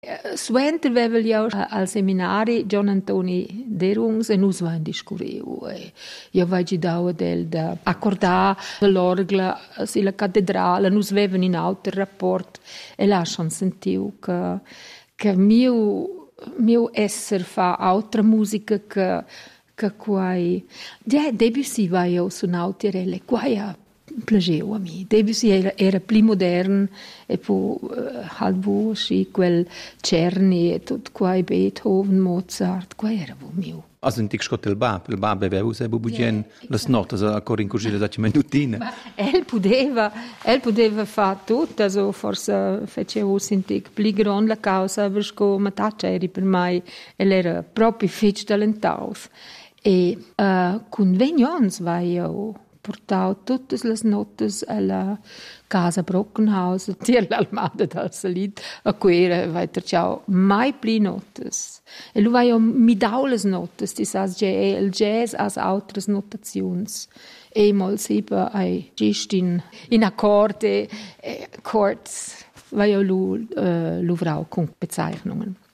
Suenter vevel io al seminari Gian Antoni Derungs e nus vain discurriu. Io vaig dau del da accordar l'orgla silla cattedrala, nus veven in auter rapport e lascian sentiu che mio esser fa autra musica che quai. Debussy vai io sunautirelle, quai a plageu a mi. Debussy era pli modern e pu halbu schi quel Czerny e tut quai Beethoven, Mozart, quai era bu miu. Has antic scott il bab beveu se bugen las notas ancora in cugile da cimentutina. El pudeva fa tutto, so forse facevo sentic pli grand la causa, perché mataccia eri per mai, era proprio fetch talentaus. E con 20 ans vai io portau tutte le notes alla casa Brockenhaus, tier l'almada dal salit, a quera vai terciau mai pli notes. E lu vai io mi dau les notes, ti sas il jazz as autres notazions. E mol sipa ai gist in accorde, chords, vai io lu vrau con bezeichnungen.